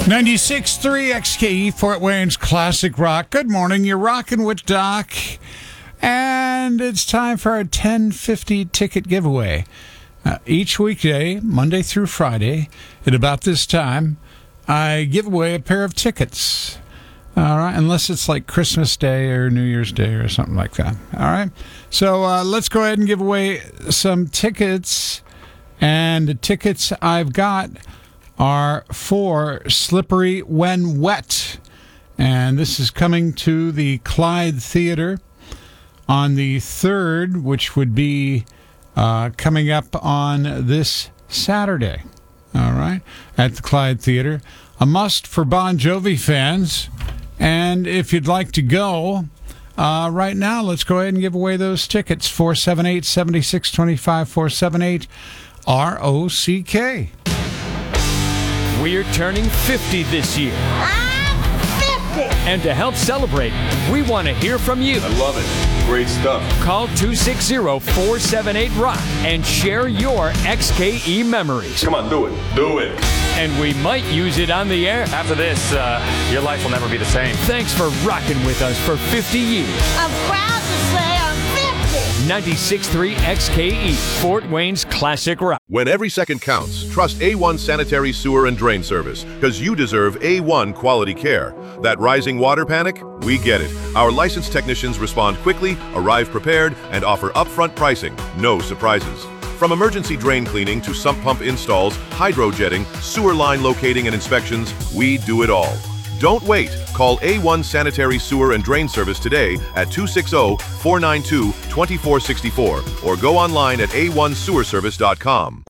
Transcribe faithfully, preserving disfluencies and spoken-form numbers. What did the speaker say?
ninety-six point three X K E, Fort Wayne's Classic Rock. Good morning. You're rocking with Doc. And it's time for our ten fifty ticket giveaway. Uh, each weekday, Monday through Friday, at about this time, I give away a pair of tickets. All right, unless it's like Christmas Day or New Year's Day or something like that. All right, so uh, let's go ahead and give away some tickets. And the tickets I've got are for Slippery When Wet. And this is coming to the Clyde Theater on the third, which would be uh, coming up on this Saturday. All right, at the Clyde Theater. A must for Bon Jovi fans. And if you'd like to go, uh, right now, let's go ahead and give away those tickets. four seven eight, seven six two five, four seven eight, R O C K. We're turning fifty this year. I'm fifty! And to help celebrate, we want to hear from you. I love it. Great stuff. Call two six zero, four seven eight, ROCK and share your X K E memories. Come on, do it. Do it. And we might use it on the air. After this, uh, your life will never be the same. Thanks for rocking with us for fifty years. I'm proud to say I'm fifty! ninety-six point three X K E, Fort Wayne's Classic Rock. When every second counts, trust A one Sanitary Sewer and Drain Service, because you deserve A one quality care. That rising water panic? We get it. Our licensed technicians respond quickly, arrive prepared, and offer upfront pricing. No surprises. From emergency drain cleaning to sump pump installs, hydro jetting, sewer line locating and inspections, we do it all. Don't wait. Call A one Sanitary Sewer and Drain Service today at two six zero, four nine two, two four six four or go online at a one sewer service dot com.